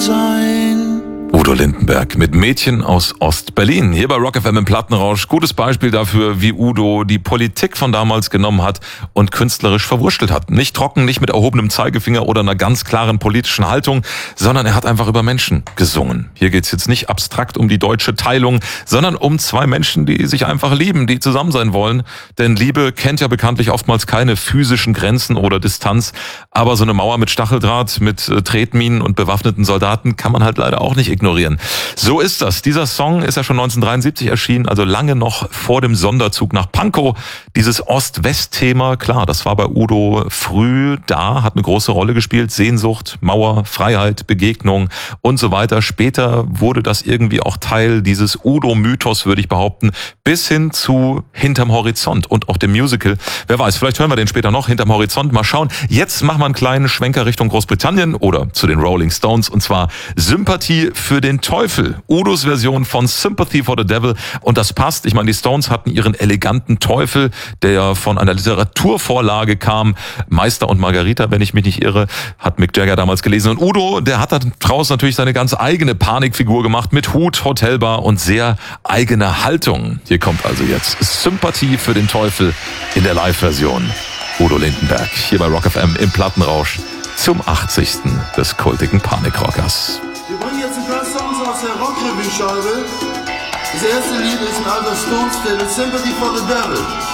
sein. Udo Lindenberg mit Mädchen aus Ost-Berlin. Hier bei Rock FM im Plattenrausch. Gutes Beispiel dafür, wie Udo die Politik von damals genommen hat und künstlerisch verwurschtelt hat. Nicht trocken, nicht mit erhobenem Zeigefinger oder einer ganz klaren politischen Haltung, sondern er hat einfach über Menschen gesungen. Hier geht's jetzt nicht abstrakt um die deutsche Teilung, sondern um zwei Menschen, die sich einfach lieben, die zusammen sein wollen. Denn Liebe kennt ja bekanntlich oftmals keine physischen Grenzen oder Distanz. Aber so eine Mauer mit Stacheldraht, mit Tretminen und bewaffneten Soldaten kann man halt leider auch nicht ignorieren. So ist das. Dieser Song ist ja schon 1973 erschienen, also lange noch vor dem Sonderzug nach Pankow. Dieses Ost-West-Thema, klar, das war bei Udo früh da, hat eine große Rolle gespielt. Sehnsucht, Mauer, Freiheit, Begegnung und so weiter. Später wurde das irgendwie auch Teil dieses Udo-Mythos, würde ich behaupten, bis hin zu Hinterm Horizont und auch dem Musical. Wer weiß, vielleicht hören wir den später noch, Hinterm Horizont. Mal schauen. Jetzt machen wir einen kleinen Schwenker Richtung Großbritannien oder zu den Rolling Stones, und zwar Sympathie für den Teufel. Udos Version von Sympathy for the Devil. Und das passt. Ich meine, die Stones hatten ihren eleganten Teufel, der von einer Literaturvorlage kam. Meister und Margarita, wenn ich mich nicht irre, hat Mick Jagger damals gelesen. Und Udo, der hat daraus natürlich seine ganz eigene Panikfigur gemacht mit Hut, Hotelbar und sehr eigener Haltung. Hier kommt also jetzt Sympathie für den Teufel in der Live-Version. Udo Lindenberg hier bei Rock FM im Plattenrausch zum 80. des kultigen Panikrockers. Wir bringen jetzt ein paar Songs aus der Rockrevue-Scheibe. Das erste Lied ist ein alter Stones-Titel, Sympathy for the Devil.